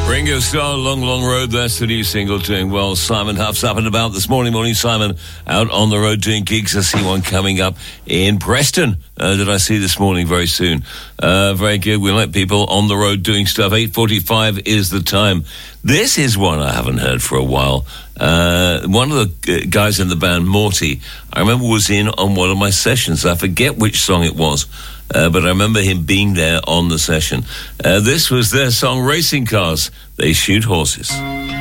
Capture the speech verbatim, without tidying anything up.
Ringo Starr, Long, Long Road, that's the new single, doing well. Simon Huff's up and about this morning. Morning, Simon, out on the road doing gigs. I see one coming up in Preston uh, that I see this morning very soon. Uh, very good. We like people on the road doing stuff. eight forty-five is the time. This is one I haven't heard for a while. Uh, one of the guys in the band, Morty, I remember was in on one of my sessions. I forget which song it was. Uh, but I remember him being there on the session. Uh, this was their song, Racing Cars, They Shoot Horses.